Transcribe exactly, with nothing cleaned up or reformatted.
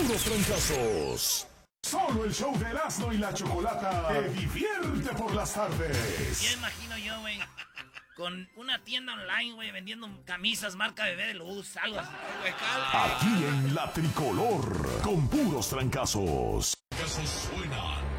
puros trancazos. Solo el show de Erasmo y la Chocolata te divierte por las tardes. Ya imagino yo, güey, con una tienda online, güey, vendiendo camisas marca Bebé de Luz, algo así. Aquí en La Tricolor, con puros trancazos. Eso suena